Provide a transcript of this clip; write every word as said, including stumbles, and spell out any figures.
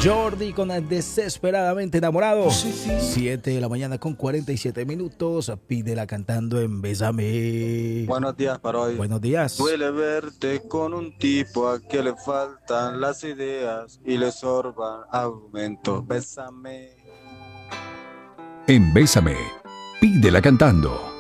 Jordi con Desesperadamente Enamorado. siete de la mañana con cuarenta y siete minutos. Pídela cantando en Bésame. Buenos días para hoy. Buenos días. Duele verte con un tipo a que le faltan las ideas y le sorban argumentos. Bésame. En Bésame, pídela cantando.